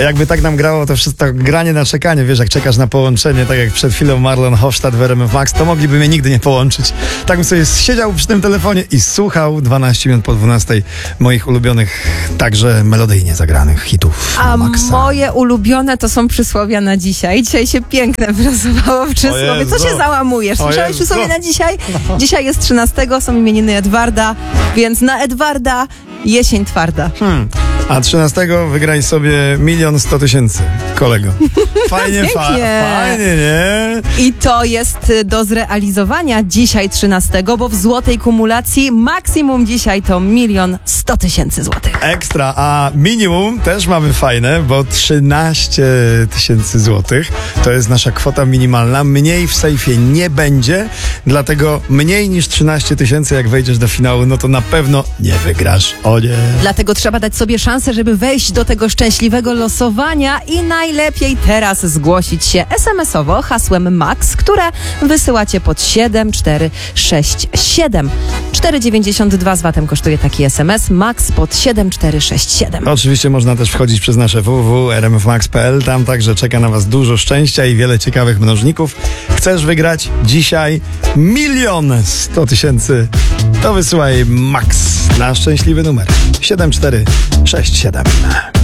Jakby tak nam grało to wszystko, granie na czekanie, wiesz, jak czekasz na połączenie, tak jak przed chwilą Marlon Hofstadt w RMF Max, to mogliby mnie nigdy nie połączyć. Tak bym sobie siedział przy tym telefonie i słuchał 12 minut po 12 moich ulubionych, także melodyjnie zagranych hitów Maxa. Moje ulubione to są przysłowia na dzisiaj. Dzisiaj się piękne wylosowało w przysłowie. Co się załamujesz? Słyszałeś przysłowie na dzisiaj? Dzisiaj jest 13, są imieniny Edwarda, więc na Edwarda jesień twarda. A 13 wygraj sobie 1 100 000, kolego. Fajnie, fajnie, nie? I to jest do zrealizowania dzisiaj 13, bo w złotej kumulacji maksimum dzisiaj to 1 100 000 złotych. Ekstra, a minimum też mamy fajne, bo 13 000 złotych to jest nasza kwota minimalna. Mniej w sejfie nie będzie, dlatego mniej niż 13 000, jak wejdziesz do finału, no to na pewno nie wygrasz. O nie. Dlatego trzeba dać sobie szansę, żeby wejść do tego szczęśliwego losowania i najlepiej teraz zgłosić się SMS-owo hasłem MAX, które wysyłacie pod 7467. 4,92 z VAT-em kosztuje taki SMS. MAX pod 7467. Oczywiście można też wchodzić przez nasze www.rmfmax.pl. Tam także czeka na was dużo szczęścia i wiele ciekawych mnożników. Chcesz wygrać dzisiaj 1 100 000? To wysyłaj MAX na szczęśliwy numer 7467.